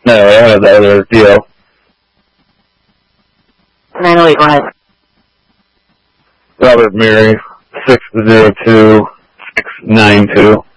No, I have the other deal. 908, go ahead. Robert Mary, 602-692.